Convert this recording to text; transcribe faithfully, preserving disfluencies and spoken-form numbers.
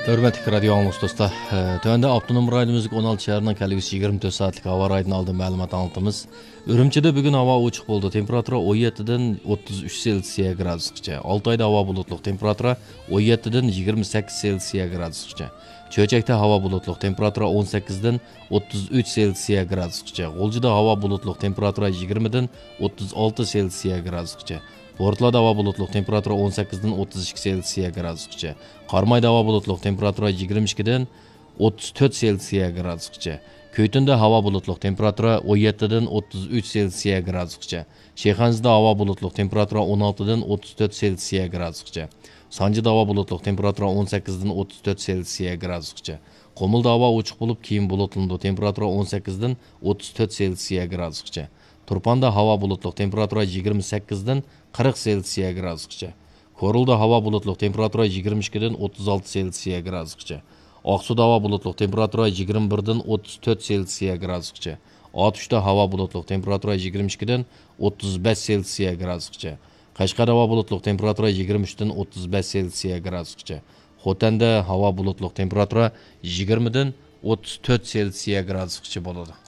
Hörmətli radio anlısı dostlar, tövəndə Abdunum rayonumuzun on altı şəhərindən kəlgüsü yigirma dörd saatlik hava rayının aldığı məlumat anlatımız. Ürümçidə bugün hava uçuq oldu. Temperatura on yeddidən o'ttiz uch Selsiya gradusgacha. Altayda hava bulutluq. Temperatura on yeddidən yigirma sakkiz Selsiya gradusgacha. Çöçəkdə hava bulutluq. Temperatura on sakkizdən o'ttiz uch Selsiya gradusgacha. G'oljida hava bulutluq. Temperatura yigirmadan o'ttiz olti Selsiya gradusgacha. Portlarda hava bulutluq. Temperatura on sakkizdan o'ttiz ikki Selsiya gradusgacha. Qarmayda hava bulutluq. Temperatura yigirma ikkidan o'ttiz to'rt Selsiya gradusgacha. Köytunda hava bulutluq. Temperatura on yeddidan o'ttiz uch Selsiya gradusgacha. Sheyxanzada hava bulutluq. Temperatura on oltidan o'ttiz to'rt Selsiya gradusgacha. Sanjida hava bulutluq. Temperatura on sakkizdan o'ttiz to'rt Selsiya gradusgacha. Qomulda hava ochiq bo'lib, keyin bulutlanadi. Temperatura on sakkizdan o'ttiz to'rt Selsiya gradusgacha. Turpanda hava bulutluq. Temperatura yigirma sakkizdan qirq Selsiya gradusgacha. Korulda hava bulutluq. Temperatura yigirma ikkidan o'ttiz olti Selsiya gradusgacha. Oqsuda hava bulutluq. Temperatura yigirma birdan o'ttiz to'rt Selsiya gradusgacha. Otishda hava bulutluq. Temperatura yigirma ikkidan o'ttiz besh Selsiya gradusgacha. Qashqarda hava bulutluq. Temperatura yigirma uchdan o'ttiz besh Selsiya gradusgacha. Xotanda hava bulutluq. Temperatura yigirmadan o'ttiz to'rt Selsiya gradusgacha bo'ladi.